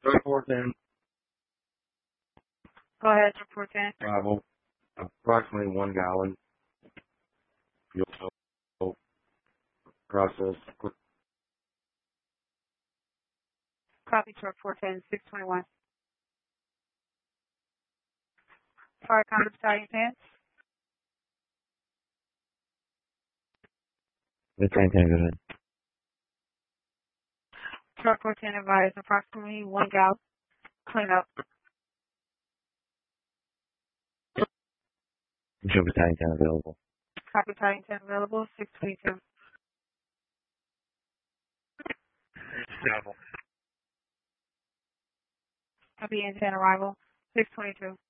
Truck 410, Go ahead, truck 410. travel, approximately 1 gallon, fuel, process, Copy, truck 410, 621. Fire condom starting pants. The same thing, go ahead. Truck 410 advised approximately 1 gallon. Clean up. Show battalion 10 available. Copy, battalion 10 available, 622. travel. Copy, N10 arrival, 622.